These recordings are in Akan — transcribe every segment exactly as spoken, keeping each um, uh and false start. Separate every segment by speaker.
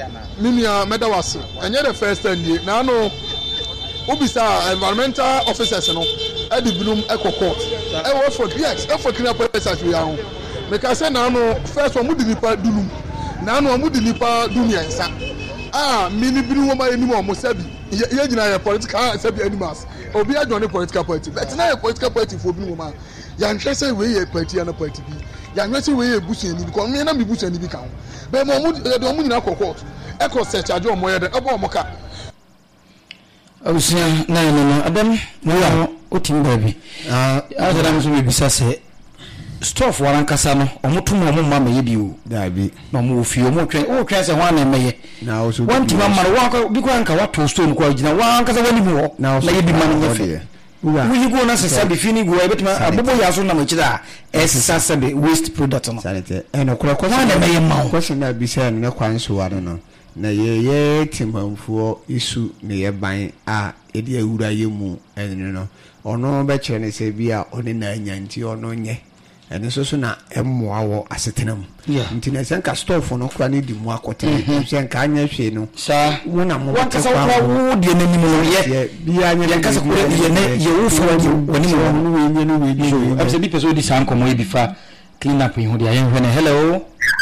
Speaker 1: Minia Medawasi. And you're the first time. Now, no, Ubisa environmental officers, no, at the Bloom Eco Court. I work for yes, I for clean up as we are. Because I now know first one would deliver Dulum. Now, no one would deliver Dunia. Ah, mini Bloom anymore, Mosabi. You're a political animals. Or be a political party. But now a political party for Bloom. Young Chester way a party and a party. Young Chester way a bush and because me and me bush and the count. But Mahmoud, the Dominion Court. Echo search a job more than a bomb. I was saying, no, no, no, Adam, no, Otim baby. Ah, I don't know, maybe say, stuff one Cassano, or Mutumo, Mamma, you, Dabi, no move you, more train, or trains and one and may. Now, one to Mamma walk, because what to stone quite one because I more. Now, lady money. Will you go and say, Fini, go over to my Abuya, which are as a Saturday waste product on sanity. And a question that be said, no quite so I don't know. Na ye ye timamfo isu ne ye ban a ede awura ye mu enu no ono be kire ne se bia one na anyanti ono nye ene so so na emmoa wo asetenam nti na senka store no kwa ne di mu akote senka anya hwe no sa wona mo waka sa wo de nanim no ye bia anya ye kasa ko ye ne ye wo fo woni mo no we nye no we di abse bi peso di san komo e bi fa clean up hu de ayen hwe ne hello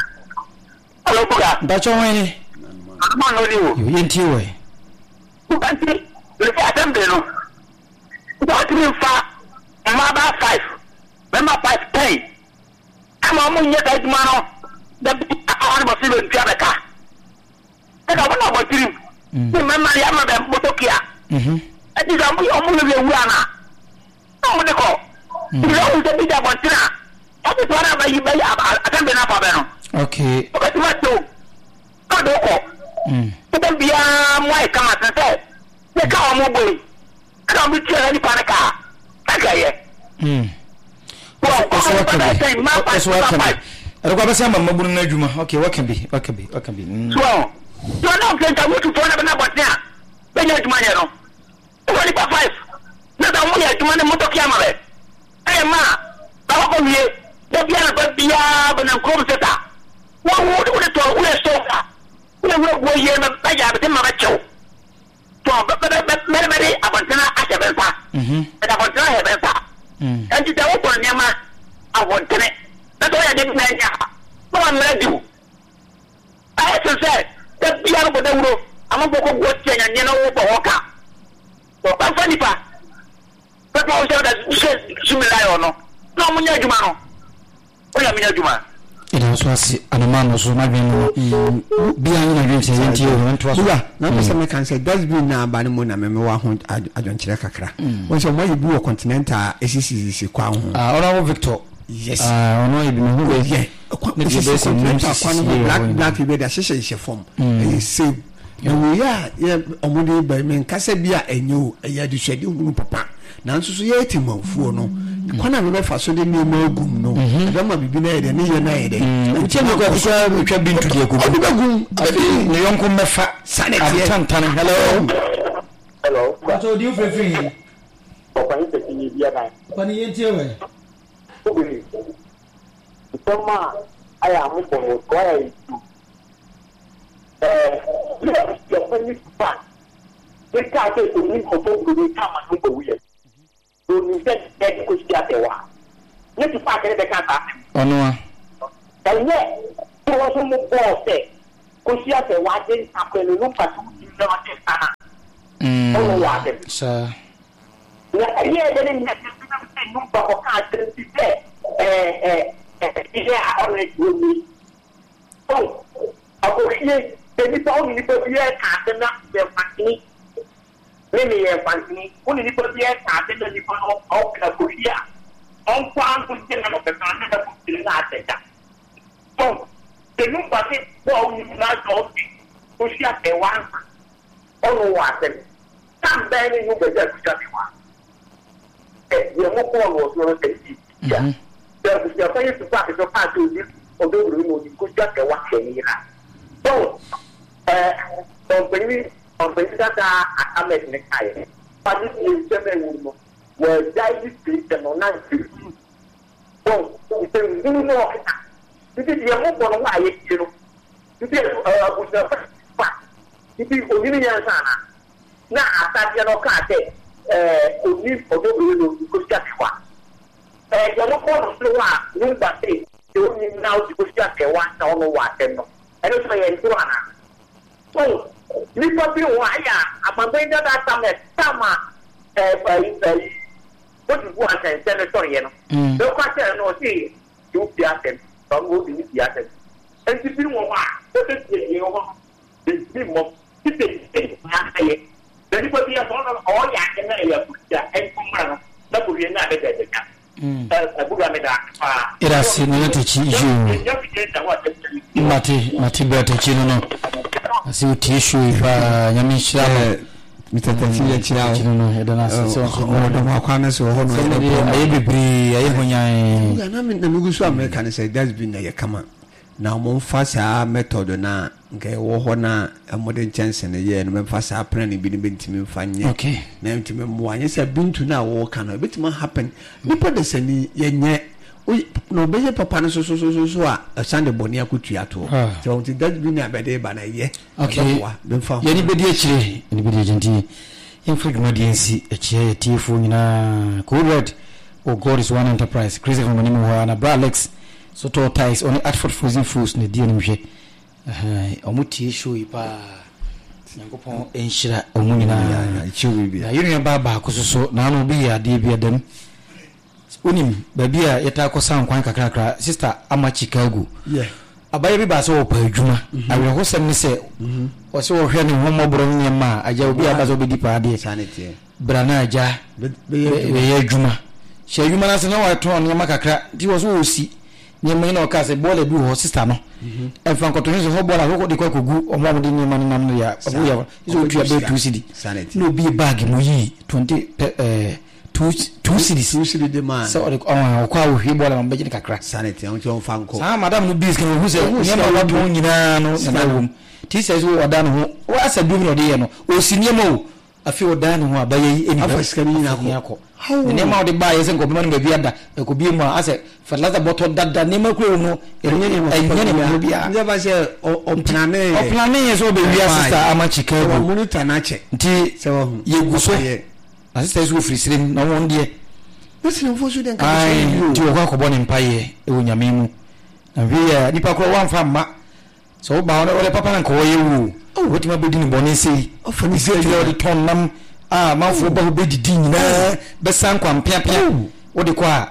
Speaker 1: hello buga da chon I'm not you. You ain't you. You can see the assembly. What do you far? Mama five. Mama five pay. I'm a moon yet, man. The animal civil in Jabaka. And I want about you. Remember, Yama and Motokia. I think I'm only a Wana. No one to call. You always get me about dinner. That is whatever you may have attended up. Okay. But what do? I don't know. Mm. Don't be a my car and say, the car mobile. I don't be any panica. Okay. Hmm. Well, that's what can be. I don't have some mobile Najuma. Okay, what can be? What can be? What can be? Well, you are not going to go to phone about now. When you're money, no. Only five. Not only to money motor camera. Hey, ma. I'll come here. The piano, but be a and come set up. What would it all? We're so far. We will hear the Paya, but I'm a show. So, but maybe I want to ask a better. And I want to have a better. And you don't want Yama. I want to. That's why I didn't say, no one let you. I have to say, that piano with the roof. I'm going to go watching and you know, walker. So, I'm funny. But I was that similar or no. No, when you're Jumano. When I'm in a Juma. It was a man was my being behind a dream. Now, some can say, that's been now by the moon. I remember I don't check a crack. When some way you do a continental, A C C is a crown. Or Victor. Yes, I know you yeah. Black people, the association form. And say, we are, yeah, Omudi by men, Casabia, and you, a year to schedule papa. Now, society, my four no. When I remember, so they may more good no. Don't want to be there, and you're not there. We tell you what we have been to the Gugum. The young Mefa, Sanity, hello. Hello. What do you for free? When you hear Soma, I am from Korea. Uh, your friend back. We can't take the link for folk to come and go weird. You said that you could get the one. Let us pack the cat. Oh, no. And yet, there was some more say, could you have a white and happen to look at you not in Anna? Oh, what? Sir. Yeah, then have to look for cards to say. Eh, eh, eh, already with me. Oh, I will hear the told me to be a captain of the fancy. Maybe a fancy, only to be a captain of the of the Korea. On one to get of the country that will not take that. So, the new party will not go to see a one. Oh, what? Some baby who will just be one. The more was not a the place to practice a part of this, although you could just a watch any. So, uh, on the on the that I met next time, but this is seven were died street and on nine fifteen. So, it's a really no. This is your move on why you know. This is uh, with the
Speaker 2: ibi onini yansana na atade no ka te eh oni odogo no ko sia kwa eh ya no ko no so wa ni ba te te oni na o ko sia ke wa na ono wa te no e no so ye ntu ana so ni ko bi wa ya amambe da da tame tama eh ba yi what you want and senator you know the question no see you be atem so go be be atem and if you want what is you know the people people na aye the people be on all ya ke na ya puja en kumara na bu ye na de de ka eh bu ga me da ah
Speaker 3: ira sinu to chi ju mati mati beta chi no asi uti shu ifa nyami shira
Speaker 4: mitatachi ya chao
Speaker 3: no edana so so
Speaker 4: do makwana so ho no
Speaker 3: ayi bibiri ayi honyan
Speaker 4: ya na me na mugu so America ne say that's been na kama na mo mfasa method na nke wo ho na modern chance ne ye no me mfasa plan ni bi ne bentimi mfanye
Speaker 3: okay
Speaker 4: na ntimi mo anye say bintu na wo kana betima happen nipa de sani ye nye no beye papa no so so so so a sande boni akutua to so until that be na bede ba na ye
Speaker 3: okay ye ni bedi akire ni bedi agenti in fact no diensi akire tifo nyina Coolred or God is one enterprise crazy from ni mo na bra Alex so to ties on Atford Frozen Foods ne die ni hwe eh omutie show ipa nyankopon enhira omu nyina
Speaker 4: ya chiwi bi
Speaker 3: ya yiri ba ba ko so na no bi ya de bi adam unim baby a yeta ko san kwan kakrakra sister ama Chicago
Speaker 4: yeah
Speaker 3: abaye bi ba so opa adwuma awe ho sem ne se o se wo hwe ne ho mobro ne ma aja obi aba so be dipa ade
Speaker 4: sanity
Speaker 3: brana aja be ye adwuma she adwuma na se na wa to ne ma kakra di wo so osi ne ma ina o ka se bole bi ho sister no e fan ko to ne ho bola ho de kwa kogu o mo de ne ma nam ya abu ya so otua be two cd
Speaker 4: sanity
Speaker 3: no bi bag mo yi twenty eh two two cities
Speaker 4: two cities de man
Speaker 3: so o kwa wo hwe bola mbe jini kakra
Speaker 4: sanity on chon fanko
Speaker 3: sa madam no bis kan hu se nyama wa don nyina no na wo ti se so oda no ho wa asa dum no de ye no o si nyama o afi oda no ho abaye yi eni
Speaker 4: afa skani nyina ko
Speaker 3: nyama o de ba ye se ko be man be biada e ko bi mu ase fertilizer bottle dada nyama ko no e nyene mo bia
Speaker 4: nja ba se o plane
Speaker 3: o plane so be wi sister ama Chicago
Speaker 4: o monitor na che
Speaker 3: nti
Speaker 4: se wo
Speaker 3: ye guso na sister so free sirim na won de
Speaker 4: Muslim fo so den ka
Speaker 3: so ti wo ko bo ne mpaye e wo nyame mu na wi ya nipa ko wan fa ma so ba wona ole papa na ko ye wu o woti ma bedi ni bo ne sei
Speaker 4: o fa ni
Speaker 3: sei yo di ton nam ah ma fo ba be di din na be san kwa mpia pia wo de kwa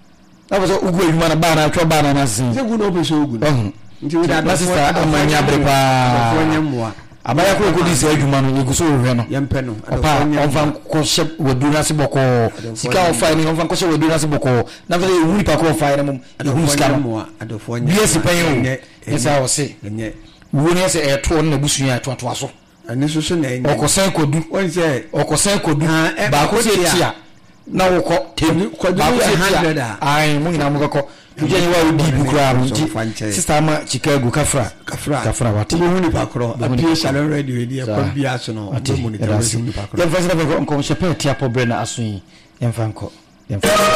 Speaker 3: na bo so ugu eduma na ba na twa ba na na sin
Speaker 4: se gu no be so ugu
Speaker 3: nti wo da sister amanya brepa
Speaker 4: fo nyamwa
Speaker 3: abaya ko ko di se adwuma no ye guso hwe no
Speaker 4: yempe no
Speaker 3: pa onfan ko she wadura se boko sika o fa ni onfan ko she wadura se boko na fa ye wuri pa ko fa ni mum ye hu sika no
Speaker 4: adofo nya
Speaker 3: bi se pan o esa o se
Speaker 4: enye
Speaker 3: wo ne se e to na busu ya to to aso
Speaker 4: ani so so na enye
Speaker 3: okosan kodu
Speaker 4: won se
Speaker 3: okosan kodu ba ko se tia na wo ko tem
Speaker 4: kodu one hundred
Speaker 3: ai mu nyina mu ko tuje ni wa odi bi kura mu ti sister ama Chicago kafra
Speaker 4: kafra
Speaker 3: kafra wati
Speaker 4: mu ni pa kro apie salon radio ni e ko bia so no mo monitor ni pa kro
Speaker 3: yem fa se ko ko shepe ti apo bre na aso yi yem fa nko yem fa